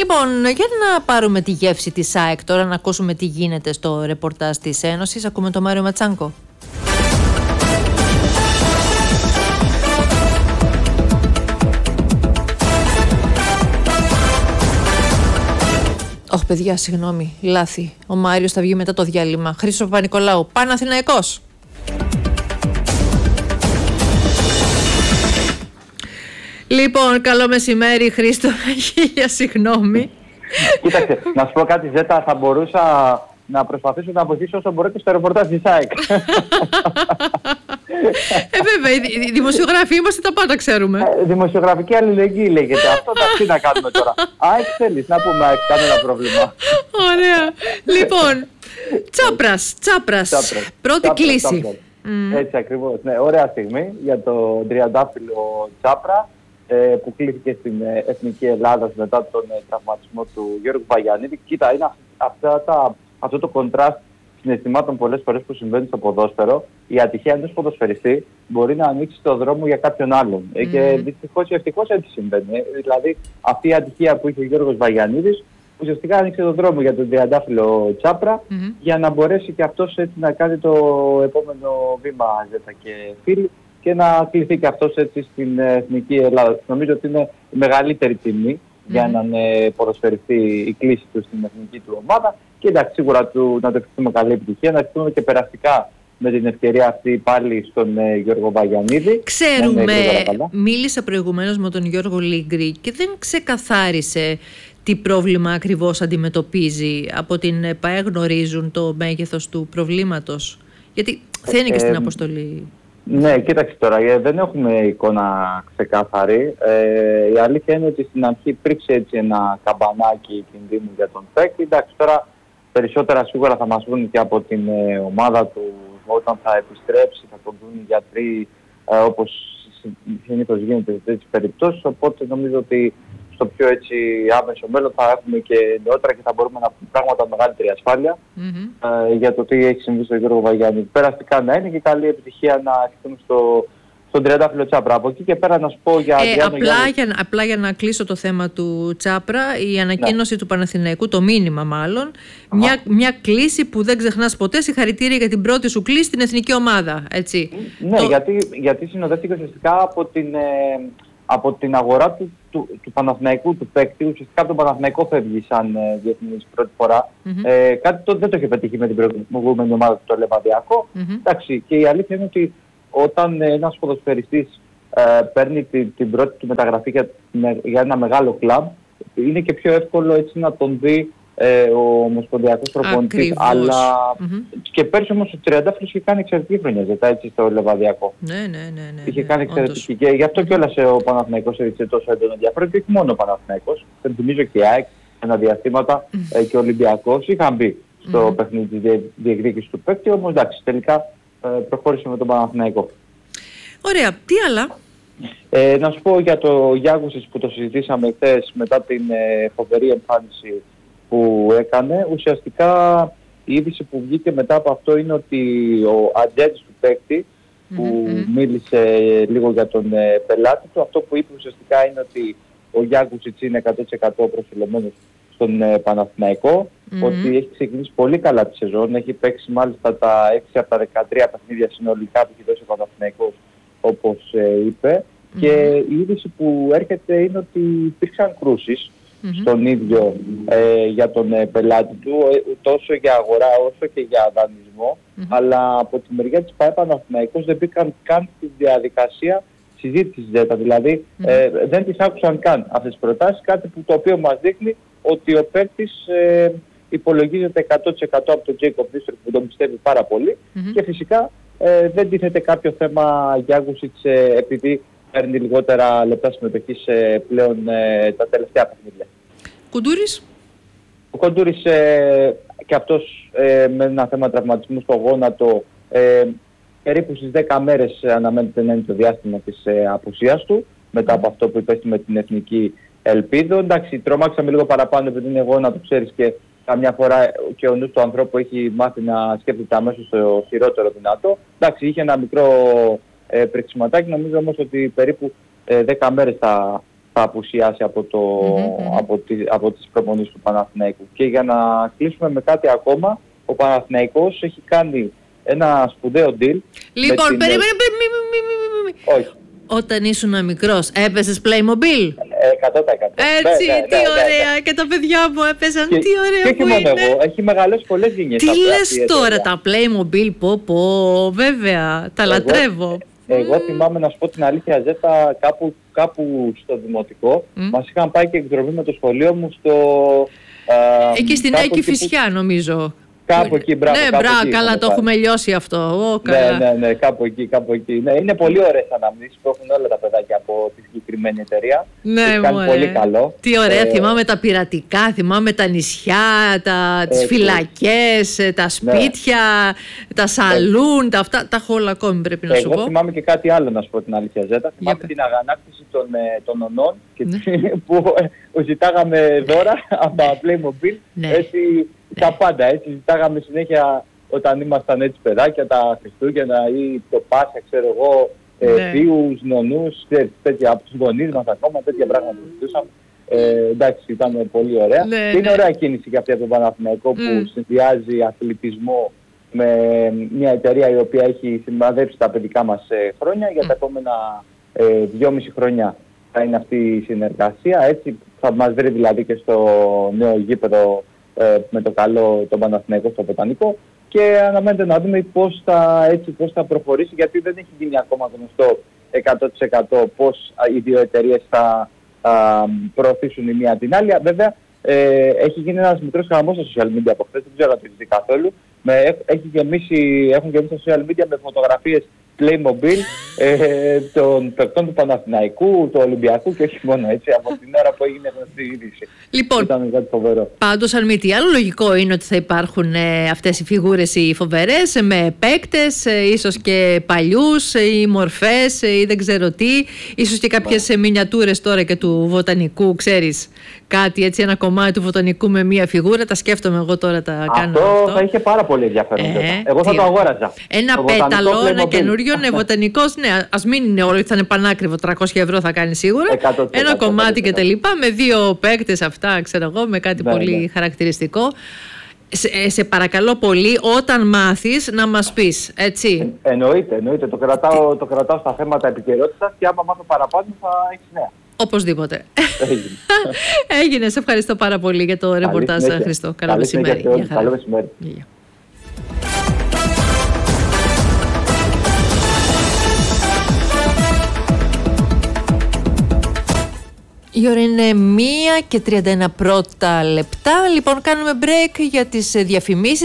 Λοιπόν, για να πάρουμε τη γεύση της ΑΕΚ τώρα, να ακούσουμε τι γίνεται στο ρεπορτάζ της Ένωσης. Ακούμε τον Μάριο Ματσάνκο. Όχι, παιδιά, συγγνώμη, λάθη. Ο Μάριος θα βγει μετά το διάλειμμα. Χρήστος Παπα-Νικολάου, Παναθηναϊκός. Λοιπόν, καλό μεσημέρι, Χρήστο. Χίλια συγγνώμη. Κοίταξε, να σου πω κάτι, Ζέτα, θα μπορούσα να προσπαθήσω να βοηθήσω όσο μπορώ και στο ρεπορτάζ της ΑΕΚ. Βέβαια, οι δημοσιογράφοι είμαστε, τα πάντα ξέρουμε. Δημοσιογραφική αλληλεγγύη λέγεται. Αυτό τι να κάνουμε τώρα. ΑΕΚ θέλεις, να πούμε ΑΕΚ, κανένα πρόβλημα. Ωραία. Λοιπόν, Τσάπρας. Πρώτη κλίση. Έτσι ακριβώς. Ναι, ωραία στιγμή για το τριαντάφυλλο Τσάπρα, που κλήθηκε στην Εθνική Ελλάδα μετά τον τραυματισμό του Γιώργου Βαγιανίδη. Κοίτα, είναι αυτό το κοντράστ συναισθημάτων πολλές φορές που συμβαίνει στο ποδόσφαιρο. Η ατυχία ενός ποδοσφαιριστή μπορεί να ανοίξει το δρόμο για κάποιον άλλον. Και δυστυχώς ή ευτυχώς έτσι συμβαίνει. Δηλαδή, αυτή η ατυχία που είχε ο Γιώργος Βαγιανίδης ουσιαστικά άνοιξε τον δρόμο για τον τριαντάφυλλο Τσάπρα, για να μπορέσει και αυτός έτσι να κάνει το επόμενο βήμα, Ζέτα και φίλοι, και να κληθεί και αυτός έτσι στην Εθνική Ελλάδα. Νομίζω ότι είναι η μεγαλύτερη τιμή για έναν ποδοσφαιριστή η κλήση του στην εθνική του ομάδα. Και εντάξει, σίγουρα να το ευχηθούμε καλή επιτυχία, να ευχηθούμε και περαστικά με την ευκαιρία αυτή πάλι στον Γιώργο Βαγιανίδη. Ξέρουμε, μίλησα προηγουμένως με τον Γιώργο Λίγκρη και δεν ξεκαθάρισε τι πρόβλημα ακριβώς αντιμετωπίζει. Από την ΕΠΑΕ γνωρίζουν το μέγεθος του προβλήματος? Γιατί θα είναι και στην αποστολή. Ναι, κοίταξε τώρα, δεν έχουμε εικόνα ξεκάθαρη. Η αλήθεια είναι ότι στην αρχή υπήρξε έτσι ένα καμπανάκι κινδύνου για τον παίκτη. Εντάξει, τώρα περισσότερα σίγουρα θα μας βγουν και από την ομάδα του όταν θα επιστρέψει, θα τον δουν οι γιατροί, όπως συνήθως γίνεται σε τέτοιες περιπτώσεις. Οπότε νομίζω ότι στο πιο έτσι άμεσο μέλλον θα έχουμε και νεότερα και θα μπορούμε να πούμε πράγματα με μεγαλύτερη ασφάλεια για το τι έχει συμβεί στον Γιώργο Βαγιανίδη. Περαστικά να είναι και καλή επιτυχία να ευχηθούμε στον τριαντάφυλλο Τσάπρα. Από εκεί και πέρα να σου πω για απλά για να κλείσω το θέμα του Τσάπρα, η ανακοίνωση του Παναθηναϊκού, το μήνυμα μάλλον, μια κλίση που δεν ξεχνάς ποτέ. Συγχαρητήρια για την πρώτη σου κλίση στην εθνική ομάδα, έτσι. Ναι, γιατί συνοδεύτηκε ουσιαστικά από την αγορά του Παναθηναϊκού, του παίκτη. Ουσιαστικά από τον Παναθηναϊκό φεύγει σαν διεθνής πρώτη φορά. Κάτι δεν το είχε πετύχει με την προηγούμενη ομάδα του, το Λεβαδιακό. Εντάξει, και η αλήθεια είναι ότι όταν ένας ποδοσφαιριστής παίρνει την πρώτη του μεταγραφή για ένα μεγάλο κλαμπ, είναι και πιο εύκολο έτσι να τον δει ο ομοσπονδιακός προπονητής. Αλλά και πέρσι όμως ο τριαντάφυλλος είχε κάνει εξαιρετική χρονιά, έτσι, στο Λεβαδιακό. Ναι. Είχε κάνει εξαιρετική. Και γι' αυτό κιόλας ο Παναθηναϊκός έδειξε τόσο έντονο ενδιαφέρον. Και όχι μόνο ο Παναθηναϊκός. Δεν θυμίζω και η ΑΕΚ ένα διαστήματα και ο Ολυμπιακός είχαν μπει στο παιχνίδι της διεκδίκησης του παίκτη. Όμως εντάξει, τελικά προχώρησε με τον Παναθηναϊκό. Ωραία. Τι άλλα? Να σου πω για το Γιάγουσης που το συζητήσαμε χθες μετά την φοβερή εμφάνιση που έκανε. Ουσιαστικά η είδηση που βγήκε μετά από αυτό είναι ότι ο ατζέντης του παίκτη που μίλησε λίγο για τον πελάτη του, αυτό που είπε ουσιαστικά είναι ότι ο Γιάγκουσιτς είναι 100% προσιλωμένος στον Παναθηναϊκό, ότι έχει ξεκινήσει πολύ καλά τη σεζόν, έχει παίξει μάλιστα τα 6 από τα 13 παιχνίδια συνολικά που έχει δώσει ο Παναθηναϊκός, όπως είπε. Και η είδηση που έρχεται είναι ότι υπήρξαν κρούσεις στον ίδιο για τον πελάτη του, τόσο για αγορά όσο και για δανεισμό, αλλά από τη μεριά της ΠΑΕ Παναθηναϊκός δεν μπήκαν καν στη διαδικασία συζήτησης, δηλαδή δεν τις άκουσαν καν αυτές τις προτάσεις, κάτι που το οποίο μας δείχνει ότι ο παίκτης υπολογίζεται 100% από τον Τζέικοπ Δίστροφ, που τον πιστεύει πάρα πολύ, και φυσικά δεν τίθεται κάποιο θέμα Γιάγκουσιτς επειδή παίρνει λιγότερα λεπτά συμμετοχής πλέον τα τελευταία παιχνίδια. Κουντούρης. Ο Κουντούρης και αυτός με ένα θέμα τραυματισμού στο γόνατο, περίπου στις 10 μέρες αναμένεται να είναι το διάστημα της απουσίας του, μετά από αυτό που υπέστη με την Εθνική Ελπίδο. Εντάξει, τρομάξαμε λίγο παραπάνω επειδή είναι γόνατο, ξέρεις, και καμιά φορά και ο νους του ανθρώπου έχει μάθει να σκέφτεται αμέσως το χειρότερο δυνατό. Εντάξει, είχε ένα μικρό πριξιματάκι, νομίζω όμως ότι περίπου 10 μέρες θα θα απουσιάσει από τις προπονήσεις του Παναθηναϊκού. Και για να κλείσουμε με κάτι ακόμα, ο Παναθηναϊκός έχει κάνει ένα σπουδαίο deal. Λοιπόν, περίμενε. Όχι. Όταν ήσουν μικρός, έπαιζες Playmobil? 100%. Έτσι, τι ωραία. Και τα παιδιά μου έπαιζαν, τι ωραία που είναι. Και μόνο εγώ, έχει μεγαλώσει πολλές γενιές. Τι λες τώρα, τα Playmobil, πω, βέβαια, τα λατρεύω. Εγώ θυμάμαι, να σου πω την αλήθεια, Ζέτα, κάπου στο δημοτικό, μας είχαν πάει και εκδρομή με το σχολείο μου στο... Εκεί στην Νέα Κηφισιά, νομίζω. Κάπου εκεί, μπράβο. Ναι, μπράβο, καλά, το έχουμε λιώσει αυτό. Ναι, κάπου εκεί. Ναι, είναι πολύ ωραίες αναμνήσεις που έχουν όλα τα παιδάκια από τη συγκεκριμένη εταιρεία. Ναι, κάνει πολύ καλό. Τι ωραία, θυμάμαι τα πειρατικά, θυμάμαι τα νησιά, τις φυλακές, τα σπίτια, τα σαλούν, τα αυτά. Τα έχω όλα ακόμη, πρέπει να σου πω. Εγώ θυμάμαι και κάτι άλλο, να σου πω την αλήθεια, Ζέτα. Θυμάμαι την αγανάκτηση των ονών που ζητάγαμε δώρα από τα Playmobil. Τα πάντα, έτσι ζητάγαμε συνέχεια όταν ήμασταν έτσι παιδάκια, τα Χριστούγεννα ή το Πάσχα, ξέρω εγώ, θείους, νονούς, τέτοια από τους γονείς μας ακόμα, τέτοια πράγματα που ζητούσαμε. Εντάξει, ήταν πολύ ωραία. Και είναι ωραία κίνηση και αυτή από τον Παναθηναϊκό που συνδυάζει αθλητισμό με μια εταιρεία η οποία έχει σημαδέψει τα παιδικά μας χρόνια. Για τα επόμενα 2,5 χρόνια θα είναι αυτή η συνεργασία. Έτσι θα μας βρει δηλαδή και στο νέο γήπεδο με το καλό τον Παναθηναϊκό στο Βοτανικό, και αναμένεται να δούμε πώς θα προχωρήσει, γιατί δεν έχει γίνει ακόμα γνωστό 100% πώς οι δύο εταιρείες θα προωθήσουν η μία την άλλη. Βέβαια έχει γίνει ένας μικρός χαμός στα social media από χθες, δεν ξέρω αν το έχετε καθόλου. Έχουν γεμίσει στα social media με φωτογραφίες Playmobil των παικτών του Παναθηναϊκού, του Ολυμπιακού και όχι μόνο, έτσι, από την ώρα που έγινε γνωστή η είδηση. Λοιπόν, ήταν κάτι φοβερό. Πάντως, αν μη τι άλλο, λογικό είναι ότι θα υπάρχουν αυτές οι φιγούρες οι φοβερές με παίκτες, ίσως και παλιούς ή μορφές ή δεν ξέρω τι, ίσως και κάποιες μινιατούρες τώρα και του Βοτανικού, ξέρεις, κάτι έτσι, ένα κομμάτι του Βοτανικού με μία φιγούρα. Τα σκέφτομαι εγώ τώρα, τα κάνω αυτό. Θα είχε πάρα πολύ ενδιαφέρον. Εγώ θα το αγόραζα. Ένα πέταλο, ένα καινούριο Βοτανικός, ναι, ας μην είναι όλο ότι θα είναι πανάκριβο, 300 ευρώ θα κάνει σίγουρα. 100%, ένα κομμάτι και τα λοιπά, με δύο παίκτες αυτά, ξέρω εγώ, με κάτι πολύ χαρακτηριστικό. Σε παρακαλώ πολύ, όταν μάθεις να μας πεις, έτσι. Εννοείται. Το κρατάω στα θέματα επικαιρότητας και άμα μάθω παραπάνω θα έχεις νέα. Οπωσδήποτε. Έγινε. Σε ευχαριστώ πάρα πολύ για το ρεπορτάζ, Χριστό. Καλό μεσημέρι. Καλό μεσημέρι. Η ώρα είναι 1:31 πρώτα λεπτά. Λοιπόν, κάνουμε break για τις διαφημίσεις.